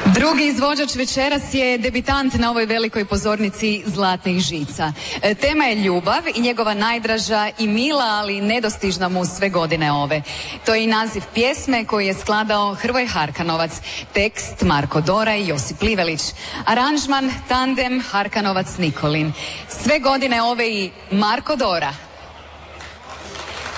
Drugi izvođač večeras je debitant na ovoj velikoj pozornici Zlatnih žica. Tema je ljubav i njegova najdraža i mila, ali nedostižna mu sve godine ove. To je i naziv pjesme koju je skladao Hrvoje Harkanovac, tekst Marko Dora i Josip Livelić, aranžman tandem Harkanovac-Nikolin. Sve godine ove i Marko Dora.